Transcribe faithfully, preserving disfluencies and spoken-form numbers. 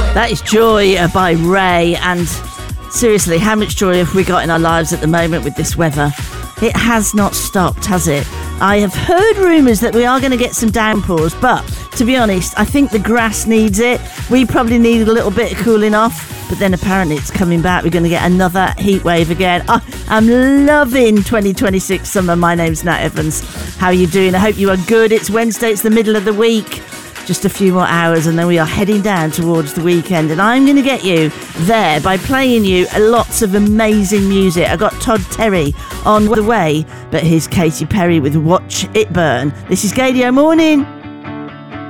That is Joy uh, by Ray, and seriously, how much joy have we got in our lives at the moment with this weather? It has not stopped, has it? I have heard rumours that we are going to get some downpours, but to be honest, I think the grass needs it. We probably need a little bit of cooling off, but then apparently it's coming back. We're going to get another heat wave again. Oh, I'm loving twenty twenty-six summer. My name's Nat Evans. How are you doing? I hope you are good. It's Wednesday, it's the middle of the week. Just a few more hours and then we are heading down towards the weekend, and I'm going to get you there by playing you lots of amazing music. I got Todd Terry on the way, but here's Katy Perry with Watch It Burn. This is Gaydio Morning.